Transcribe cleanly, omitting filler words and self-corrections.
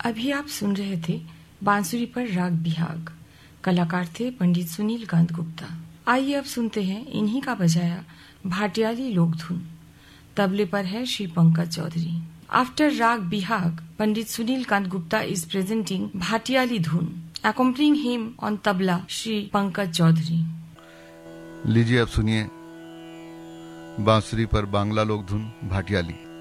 अभी आप सुन रहे थे बांसुरी पर राग बिहाग। कलाकार थे पंडित सुनील कांत गुप्ता। आइए अब सुनते हैं इन्हीं का बजाया भाटियाली लोक धुन। तबले पर है श्री पंकज चौधरी। आफ्टर राग बिहाग, पंडित Sunil Kant Gupta is presenting Bhatiyali धुन. Accompanying him on tabla, Shri Pankaj Chaudhary. लीजिए अब सुनिए बांसुरी पर बांग्ला लोक धुन भाटियाली।